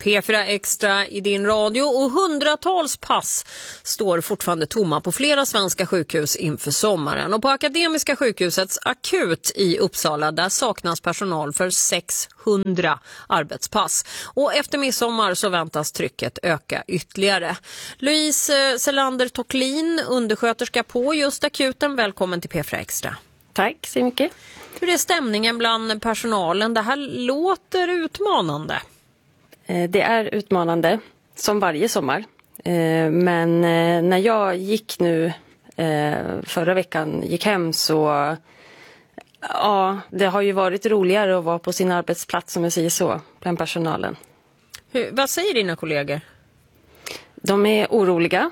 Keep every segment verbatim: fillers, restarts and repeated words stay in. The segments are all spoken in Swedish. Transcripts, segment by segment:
P fyra Extra i din radio och hundratals pass står fortfarande tomma på flera svenska sjukhus inför sommaren. Och på Akademiska sjukhusets akut i Uppsala där saknas personal för sexhundra arbetspass. Och efter midsommar så väntas trycket öka ytterligare. Louise Selander-Tocklin, undersköterska på just akuten. Välkommen till P fyra Extra. Tack så mycket. Hur är stämningen bland personalen? Det här låter utmanande. Det är utmanande, som varje sommar. Men när jag gick nu förra veckan, gick hem så... Ja, det har ju varit roligare att vara på sin arbetsplats, om jag säger så, bland personalen. Hur, vad säger dina kollegor? De är oroliga.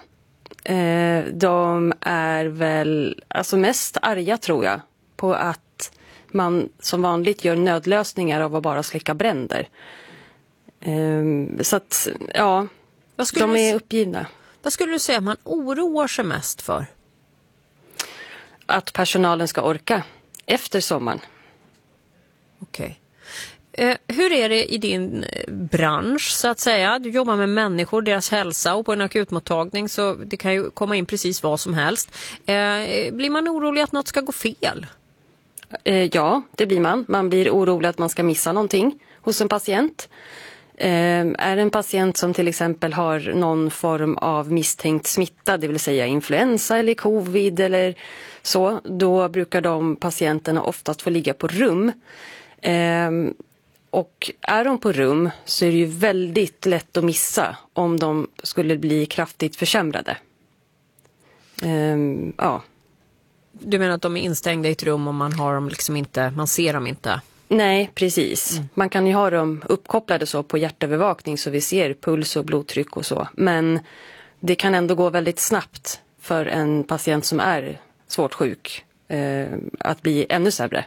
De är väl alltså mest arga, tror jag, på att man som vanligt gör nödlösningar av att bara släcka bränder. Så att, ja, de är uppgivna. Vad skulle du säga man oroar sig mest för? Att personalen ska orka efter sommaren. Okej. Eh, hur är det i din bransch så att säga? Du jobbar med människor, deras hälsa, och på en akutmottagning så det kan ju komma in precis vad som helst. Eh, blir man orolig att något ska gå fel? Eh, ja, det blir man. Man blir orolig att man ska missa någonting hos en patient. Eh, är en patient som till exempel har någon form av misstänkt smitta, det vill säga influensa eller covid eller så, då brukar de patienterna oftast få ligga på rum. Eh, och är de på rum så är det ju väldigt lätt att missa om de skulle bli kraftigt försämrade. Eh, ja. Du menar att de är instängda i ett rum och man har dem liksom inte, man ser dem inte? Nej, precis. Mm. Man kan ju ha dem uppkopplade så på hjärtövervakning så vi ser puls och blodtryck och så. Men det kan ändå gå väldigt snabbt för en patient som är svårt sjuk eh, att bli ännu sämre.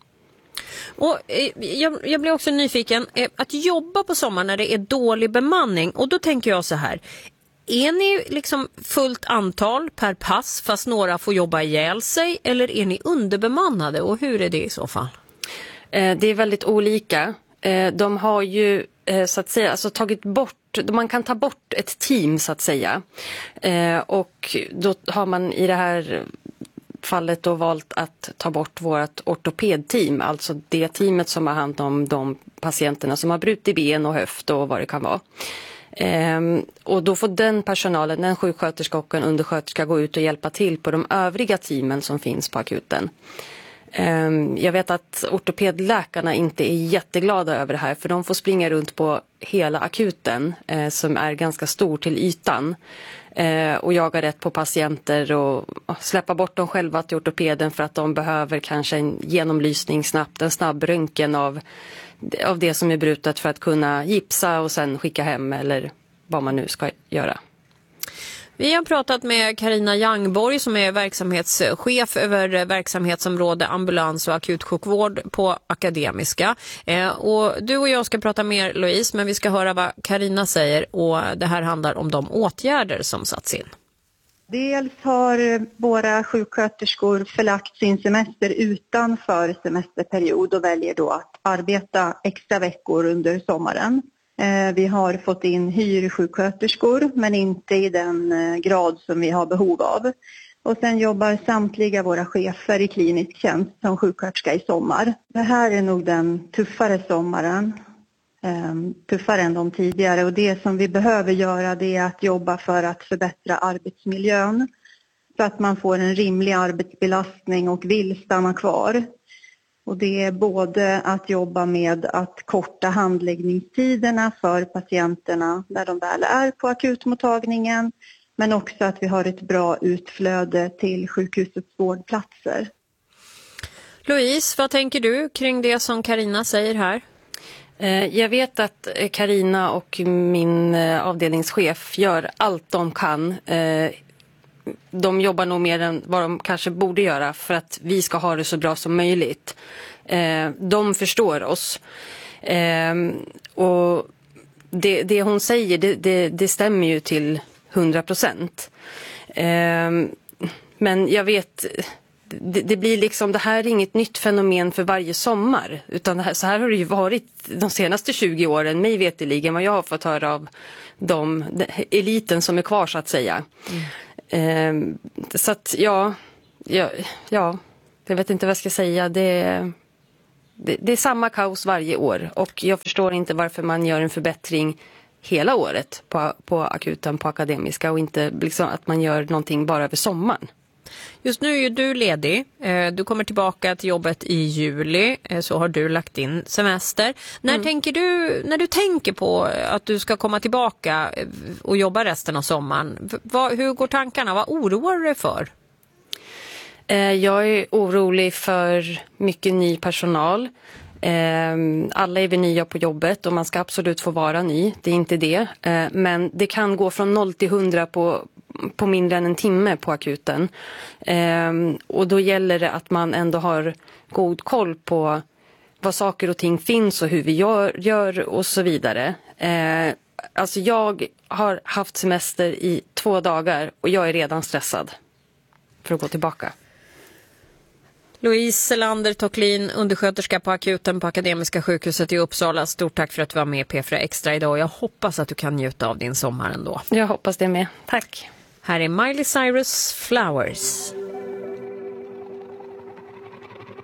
Och eh, jag, jag blir också nyfiken, eh, att jobba på sommaren när det är dålig bemanning, och då tänker jag så här: är ni liksom fullt antal per pass fast några får jobba ihjäl sig, eller är ni underbemannade, och hur är det i så fall? Eh, det är väldigt olika. Eh, de har ju eh, så att säga alltså, tagit bort, man kan ta bort ett team så att säga. Eh, och då har man i det här fallet då valt att ta bort vårt ortopedteam, alltså det teamet som har hand om de patienterna som har brutit ben och höft och vad det kan vara. Um, och då får den personalen, en sjuksköterska och en undersköterska, gå ut och hjälpa till på de övriga teamen som finns på akuten. Um, jag vet att ortopedläkarna inte är jätteglada över det här, för de får springa runt på hela akuten uh, som är ganska stor till ytan uh, och jaga rätt på patienter och uh, släppa bort dem själva till ortopeden för att de behöver kanske en genomlysning snabbt, en snabb röntgen av av det som är brutet för att kunna gipsa och sen skicka hem eller vad man nu ska göra. Vi har pratat med Carina Youngborg som är verksamhetschef över verksamhetsområde ambulans och akutsjukvård på Akademiska. Eh, och du och jag ska prata mer, Louise, men vi ska höra vad Carina säger, och det här handlar om de åtgärder som satts in. Dels har våra sjuksköterskor förlagt sin semester utanför semesterperiod och väljer då att arbeta extra veckor under sommaren. Vi har fått in hyrsjuksköterskor, men inte i den grad som vi har behov av. Och sen jobbar samtliga våra chefer i klinisk tjänst som sjuksköterska i sommar. Det här är nog den tuffare sommaren. Tuffare än de tidigare, och det som vi behöver göra det är att jobba för att förbättra arbetsmiljön så att man får en rimlig arbetsbelastning och vill stanna kvar. Och det är både att jobba med att korta handläggningstiderna för patienterna när de väl är på akutmottagningen, men också att vi har ett bra utflöde till sjukhusets vårdplatser. Louise, vad tänker du kring det som Carina säger här? Jag vet att Carina och min avdelningschef gör allt de kan. De jobbar nog mer än vad de kanske borde göra för att vi ska ha det så bra som möjligt. De förstår oss. Och det, det hon säger, det, det, det stämmer ju till hundra procent. Men jag vet... det, det blir liksom, det här är inget nytt fenomen för varje sommar, utan det här, så här har det ju varit de senaste tjugo åren, mig veteligen, vad jag har fått höra av de, de eliten som är kvar så att säga. Mm. Eh, så att ja, ja, ja, jag vet inte vad jag ska säga, det, det, det är samma kaos varje år och jag förstår inte varför man gör en förbättring hela året på, på akuten, på Akademiska och inte liksom att man gör någonting bara över sommaren. Just nu är ju du ledig. Du kommer tillbaka till jobbet i juli, så har du lagt in semester. När mm. tänker du, när du tänker på att du ska komma tillbaka och jobba resten av sommaren, vad, hur går tankarna? Vad oroar du dig för? Jag är orolig för mycket ny personal. Alla är vi nya på jobbet och man ska absolut få vara ny, det är inte det. Men det kan gå från noll till hundra på, på mindre än en timme på akuten. Och då gäller det att man ändå har god koll på vad saker och ting finns och hur vi gör, gör och så vidare. Alltså jag har haft semester i två dagar och jag är redan stressad för att gå tillbaka. Louise Selander Tocklin, undersköterska på akuten på Akademiska sjukhuset i Uppsala. Stort tack för att du var med i P fyra Extra idag. Jag hoppas att du kan njuta av din sommar ändå. Jag hoppas det med. Tack. Här är Miley Cyrus, Flowers.